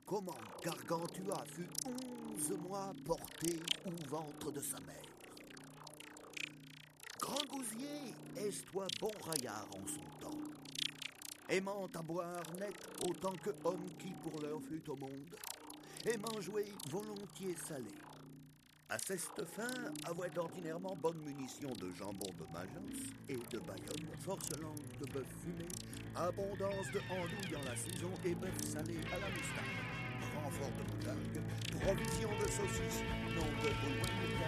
comment Gargantua fut 11 mois porté au ventre de sa mère. Grand gosier, est-toi bon raillard en son temps, aimant à boire net autant que homme qui pour l'heure fut au monde, aimant jouer volontiers salé. À cette fin, avait ordinairement bonne munition de jambon de Mayence et de Bayonne, force langue de bœuf fumé, abondance de andouille en la saison et bœuf salé à la moustache, renfort de moutarde, provision de saucisses, non de au loin de